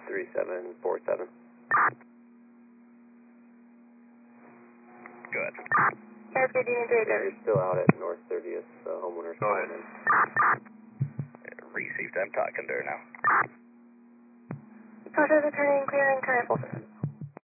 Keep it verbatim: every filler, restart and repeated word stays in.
three seven four seven. Go ahead. Airfield Union three Yeah, you're still out at North thirtieth, the homeowner's Go ahead. calling in. Received, I'm talking to her now. Roger, returning, clearing current full system.